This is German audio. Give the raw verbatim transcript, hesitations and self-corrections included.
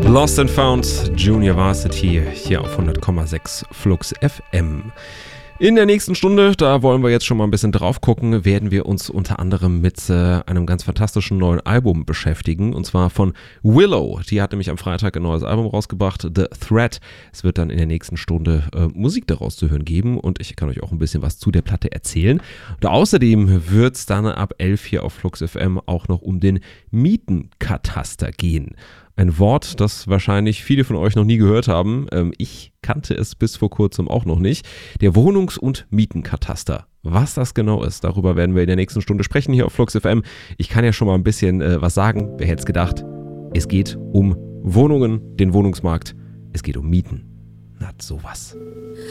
Lost and Found, Junior Varsity, hier auf hundert Komma sechs Flux F M. In der nächsten Stunde, da wollen wir jetzt schon mal ein bisschen drauf gucken, werden wir uns unter anderem mit äh, einem ganz fantastischen neuen Album beschäftigen, und zwar von Willow. Die hat nämlich am Freitag ein neues Album rausgebracht, The Threat. Es wird dann in der nächsten Stunde äh, Musik daraus zu hören geben, und ich kann euch auch ein bisschen was zu der Platte erzählen. Und außerdem wird es dann ab elf hier auf Flux F M auch noch um den Mietenkataster gehen. Ein Wort, das wahrscheinlich viele von euch noch nie gehört haben. Ähm, ich kannte es bis vor kurzem auch noch nicht. Der Wohnungs- und Mietenkataster. Was das genau ist, darüber werden wir in der nächsten Stunde sprechen hier auf Flux F M. Ich kann ja schon mal ein bisschen äh, was sagen. Wer hätte es gedacht? Es geht um Wohnungen, den Wohnungsmarkt. Es geht um Mieten. Na, sowas.